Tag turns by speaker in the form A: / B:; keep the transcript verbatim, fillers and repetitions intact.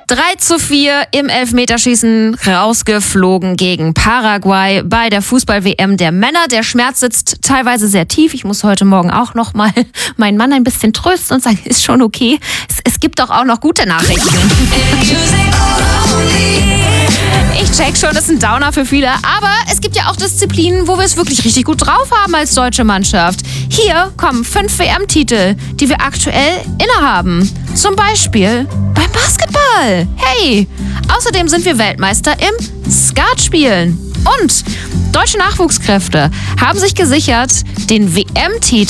A: drei zu vier im Elfmeterschießen rausgeflogen gegen Paraguay bei der Fußball-W M der Männer. Der Schmerz sitzt teilweise sehr tief. Ich muss heute Morgen auch noch mal meinen Mann ein bisschen trösten und sagen, ist schon okay. Es, es gibt doch auch noch gute Nachrichten. Ich check schon, das ist ein Downer für viele, aber es gibt ja auch Disziplinen, wo wir es wirklich richtig gut drauf haben als deutsche Mannschaft. Hier kommen fünf W M-Titel, die wir aktuell innehaben. Zum Beispiel beim Basketball. Hey! Außerdem sind wir Weltmeister im Skatspielen. Und deutsche Nachwuchskräfte haben sich gesichert den W M-Titel